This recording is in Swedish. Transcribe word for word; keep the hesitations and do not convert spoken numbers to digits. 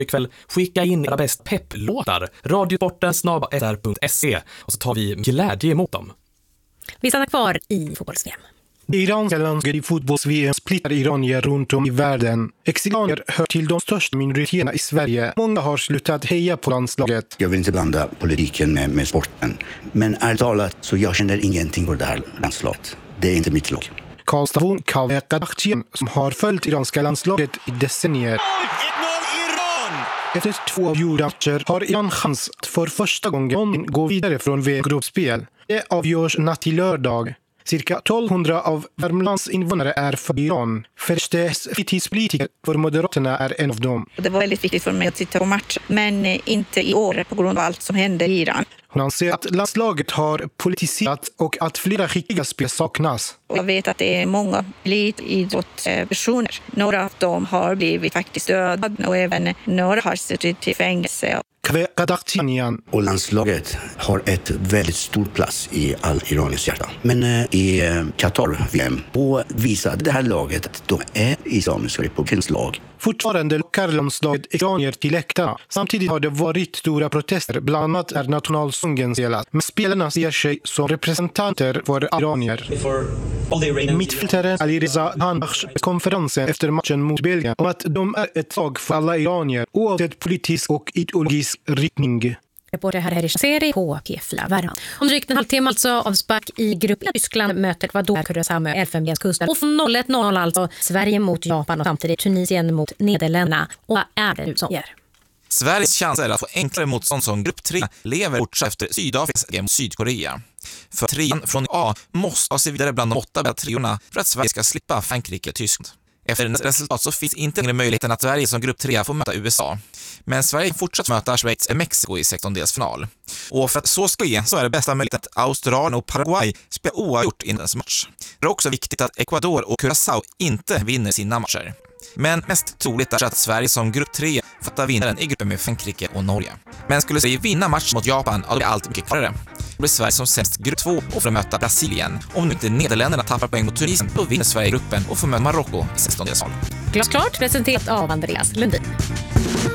ikväll. Skicka in era bäst pepplåtar. Radiosporten snabel-a s r punkt se och så tar vi glädje emot dem. Vi stannar kvar i fotbolls-V M. Iranska landslaget i fotbolls-V M splittar iranier runt om i världen. Exilianer hör till de största minoriteterna i Sverige. Många har slutat heja på landslaget. Jag vill inte blanda politiken med, med sporten. Men ärligt talat så jag känner ingenting för det här landslaget. Det är inte mitt lag. Karlstavon Kaveh Qadakchian som har följt iranska landslaget i decennier. Efter två avgjorda matcher har Iran chans att för första gången gå vidare från V M-gruppspel. Det avgörs natt till lördag. Cirka tolvhundra av Värmlands invånare är för Iran. Förstes fritidspolitiker för Moderaterna är en av dem. Det var väldigt viktigt för mig att titta på match, men inte i år på grund av allt som hände i Iran. Hon anser att landslaget har politiserat och att flera skickliga spel saknas. Jag vet att det är många elitidrottspersoner. Några av dem har blivit faktiskt dödade och även några har suttit i fängelse. Och landslaget har ett väldigt stort plats i all iranisk hjärta. Men eh, i eh, Qatar-V M på visade det här laget att de är Islamiska republikens lag. Fortfarande lockar landslaget iranier till läktarna. Samtidigt har det varit stora protester. Bland annat är nationalsången spelat. Men spelarna ser sig som representanter för iranier. Mittfältaren Alireza Hanbaksh konferensen efter matchen mot Belgien om att de är ett lag för alla iranier oavsett politisk och ideologisk riktning. Reporter här här i serie på P fyra Värmland. Om drygt en halvtimme alltså avspark i gruppen. Tyskland möter Ecuador, Curaçao med Elfenbenskusten. Och från noll ett noll alltså Sverige mot Japan och samtidigt Tunisien mot Nederländerna. Och vad är det nu som ger? Sveriges chanser att få enklare motstånd som grupp tre lever fortsatt efter Sydafrikas seger mot Sydkorea. För trean från A måste ta sig vidare bland de åtta treorna för att Sverige ska slippa Frankrike och Tyskland. Efter en resultat så finns inte längre möjligheten att Sverige som grupp tre får möta U S A. Men Sverige fortsatt möta Schweiz och Mexiko i sextondelsfinal. Och för att så ska ge så är det bästa möjligheten att Australien och Paraguay spelar oavgjort i nästa match. Det är också viktigt att Ecuador och Curaçao inte vinner sina matcher. Men mest troligt är att Sverige som grupp tre fattar vinnaren i gruppen med Frankrike och Norge. Men skulle Sverige vinna match mot Japan, ja, då blir allt mycket klarare. Då blir Sverige som sämst grupp två och får möta Brasilien. Om nu inte Nederländerna tappar poäng mot Tunisien, då vinner Sverige gruppen och får möta Marocko i sextondelsfinal. Glasklart presenterat av Andreas Lundin.